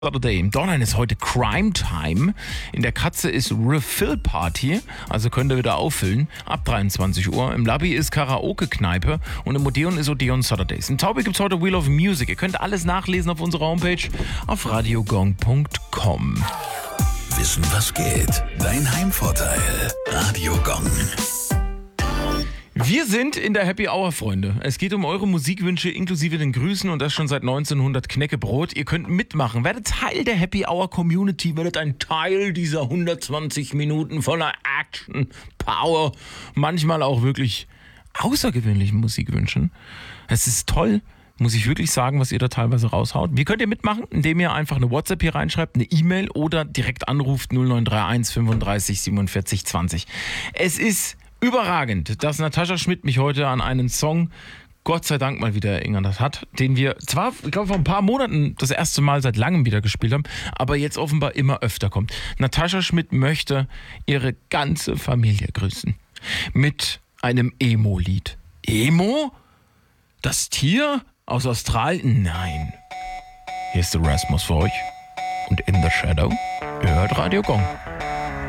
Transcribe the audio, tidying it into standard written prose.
Saturday. Im Dornheim ist heute Crime Time. In der Katze ist Refill Party, also könnt ihr wieder auffüllen, ab 23 Uhr. Im Labby ist Karaoke-Kneipe und im Odeon ist Odeon Saturdays. Im Taube gibt es heute Wheel of Music. Ihr könnt alles nachlesen auf unserer Homepage auf radiogong.com. Wissen, was geht? Dein Heimvorteil. Radio Gong. Wir sind in der Happy Hour, Freunde. Es geht um eure Musikwünsche inklusive den Grüßen und das schon seit 1900 Knäckebrot. Ihr könnt mitmachen, werdet Teil der Happy Hour Community, werdet ein Teil dieser 120 Minuten voller Action, Power, manchmal auch wirklich außergewöhnlichen Musikwünschen. Es ist toll, muss ich wirklich sagen, was ihr da teilweise raushaut. Wie könnt ihr mitmachen? Indem ihr einfach eine WhatsApp hier reinschreibt, eine E-Mail oder direkt anruft 0931 35 47 20. Es ist überragend, dass Natascha Schmidt mich heute an einen Song, Gott sei Dank mal wieder erinnert hat, den wir zwar, ich glaube, vor ein paar Monaten das erste Mal seit langem wieder gespielt haben, aber jetzt offenbar immer öfter kommt. Natascha Schmidt möchte ihre ganze Familie grüßen. Mit einem Emo-Lied. Emo? Das Tier aus Australien? Nein. Hier ist der Rasmus für euch. Und In the Shadow, ihr hört Radio Gong.